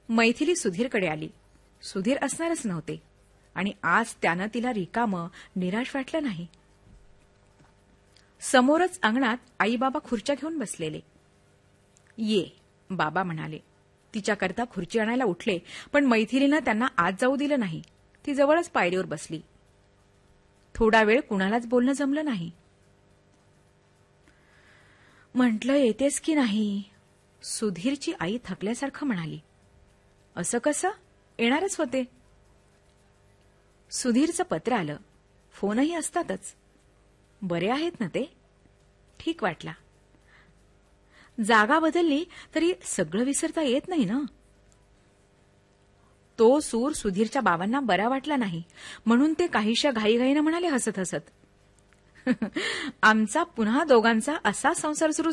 मैथिली सुधीरकडे आली. सुधीर असणारच नव्हते आणि आज त्यानं तिला रिकामं निराश वाटलं नाही. समोरच अंगणात आईबाबा खुर्च्या घेऊन बसलेले. ये, बाबा म्हणाले. तिच्याकरता खुर्ची आणायला उठले, पण मैथिलीनं त्यांना आत जाऊ दिलं नाही. ती जवळच पायरीवर बसली. थोडा वेळ कुणालाच बोलणं जमलं नाही. म्हटलं येतेस की नाही, सुधीरची आई थकल्यासारखं म्हणाली. असं कसं, येणारच होते. सुधीरचं पत्र आलं. फोनही असतातच. बरे आहेत ना ते? ठीक वाटला. जागा बदलली तरी सगळं विसरता येत नाही ना. तो सूर सुधीरच्या बाबांना बरा वाटला नाही, म्हणून ते काहीशा घाईघाईनं म्हणाले हसत हसत, आमचा पुन्हा दोघांचा असा संसार सुरू